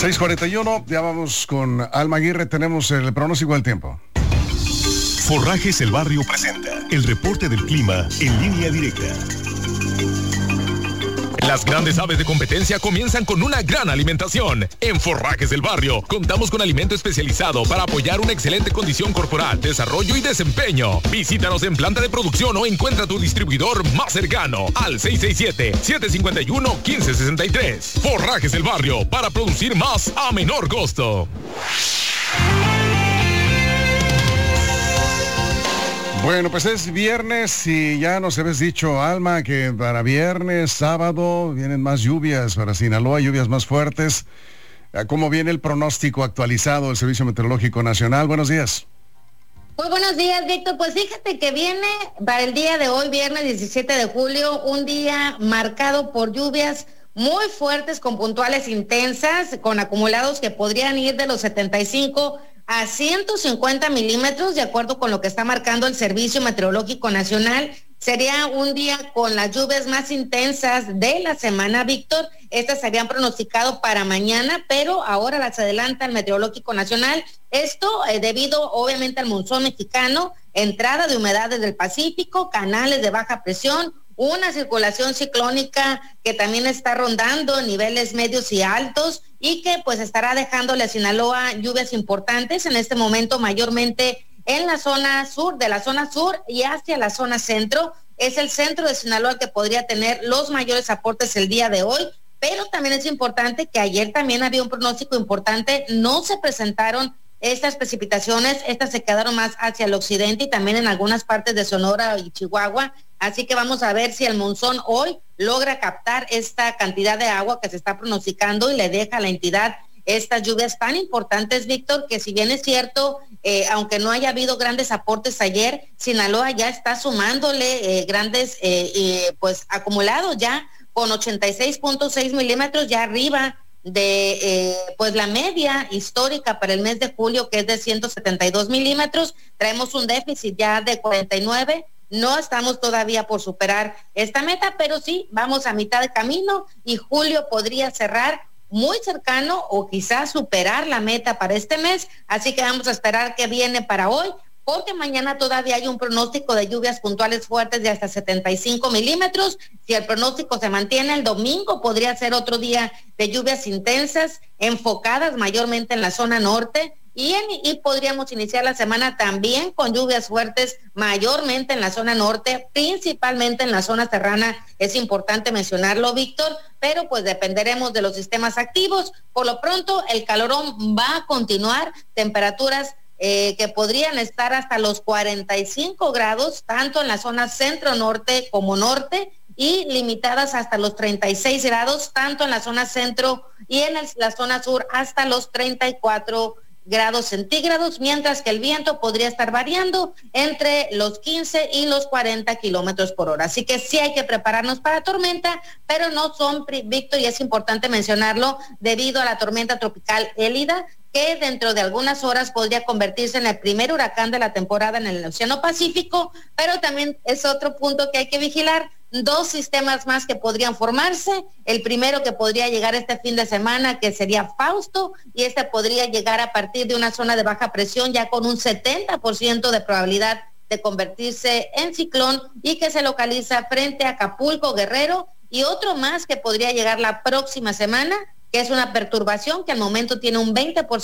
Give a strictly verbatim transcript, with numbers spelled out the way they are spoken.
seis cuarenta y uno, ya vamos con Alma Aguirre, tenemos el pronóstico del tiempo. Forrajes El Barrio presenta el reporte del clima en línea directa. Las grandes aves de competencia comienzan con una gran alimentación. En Forrajes del Barrio contamos con alimento especializado para apoyar una excelente condición corporal, desarrollo y desempeño. Visítanos en planta de producción o encuentra tu distribuidor más cercano al seis seis siete, siete cinco uno, uno cinco seis tres. Forrajes del Barrio, para producir más a menor costo. Bueno, pues es viernes y ya nos habías dicho, Alma, que para viernes, sábado, vienen más lluvias para Sinaloa, lluvias más fuertes. ¿Cómo viene el pronóstico actualizado del Servicio Meteorológico Nacional? Buenos días. Muy buenos días, Víctor. Pues fíjate que viene para el día de hoy, viernes diecisiete de julio, un día marcado por lluvias muy fuertes con puntuales intensas, con acumulados que podrían ir de los setenta y cinco a ciento cincuenta milímetros, de acuerdo con lo que está marcando el Servicio Meteorológico Nacional. Sería un día con las lluvias más intensas de la semana, Víctor. Estas se habían pronosticado para mañana, pero ahora las adelanta el Meteorológico Nacional. Esto eh, debido, obviamente, al monzón mexicano, entrada de humedades del Pacífico, canales de baja presión, una circulación ciclónica que también está rondando niveles medios y altos y que pues estará dejándole a Sinaloa lluvias importantes en este momento, mayormente en la zona sur, de la zona sur y hacia la zona centro. Es el centro de Sinaloa el que podría tener los mayores aportes el día de hoy, pero también es importante que ayer también había un pronóstico importante, no se presentaron estas precipitaciones, estas se quedaron más hacia el occidente y también en algunas partes de Sonora y Chihuahua. Así que vamos a ver si el monzón hoy logra captar esta cantidad de agua que se está pronosticando y le deja a la entidad estas lluvias tan importantes, Víctor, que si bien es cierto, eh, aunque no haya habido grandes aportes ayer, Sinaloa ya está sumándole eh, grandes, eh, eh, pues acumulados ya con ochenta y seis punto seis milímetros ya arriba de eh, pues la media histórica para el mes de julio, que es de ciento setenta y dos milímetros. Traemos un déficit ya de cuarenta y nueve. No estamos todavía por superar esta meta, pero sí vamos a mitad de camino y julio podría cerrar muy cercano o quizás superar la meta para este mes. Así que vamos a esperar qué viene para hoy, porque mañana todavía hay un pronóstico de lluvias puntuales fuertes de hasta setenta y cinco milímetros. Si el pronóstico se mantiene, el domingo podría ser otro día de lluvias intensas, enfocadas mayormente en la zona norte, y, en, y podríamos iniciar la semana también con lluvias fuertes, mayormente en la zona norte, principalmente en la zona serrana. Es importante mencionarlo, Víctor, pero pues dependeremos de los sistemas activos. Por lo pronto, el calorón va a continuar, temperaturas Eh, que podrían estar hasta los cuarenta y cinco grados, tanto en la zona centro-norte como norte, y limitadas hasta los treinta y seis grados, tanto en la zona centro y en el, la zona sur hasta los treinta y cuatro grados centígrados, mientras que el viento podría estar variando entre los quince y los cuarenta kilómetros por hora. Así que sí hay que prepararnos para tormenta, pero no son, Víctor, y es importante mencionarlo, debido a la tormenta tropical Élida, que dentro de algunas horas podría convertirse en el primer huracán de la temporada en el Océano Pacífico, pero también es otro punto que hay que vigilar, dos sistemas más que podrían formarse, el primero que podría llegar este fin de semana, que sería Fausto, y este podría llegar a partir de una zona de baja presión ya con un setenta por ciento de probabilidad de convertirse en ciclón y que se localiza frente a Acapulco, Guerrero, y otro más que podría llegar la próxima semana, que es una perturbación que al momento tiene un veinte por ciento